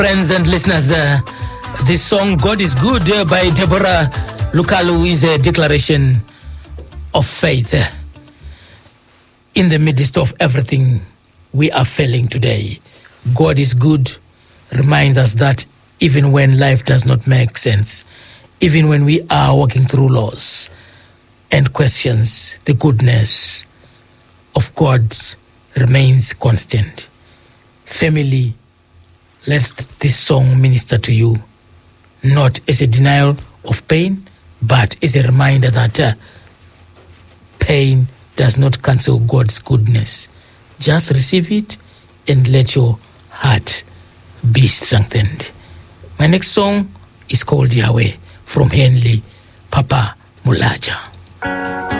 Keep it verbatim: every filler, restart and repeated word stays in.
Friends and listeners, uh, this song, God is Good, uh, by Deborah Lukalu, is a declaration of faith. In the midst of everything we are failing today, God is good reminds us that even when life does not make sense, even when we are walking through loss and questions, the goodness of God remains constant. Family, let this song minister to you, not as a denial of pain, but as a reminder that uh, pain does not cancel God's goodness. Just receive it and let your heart be strengthened. My next song is called Yahweh from Henley Papa Mulaja.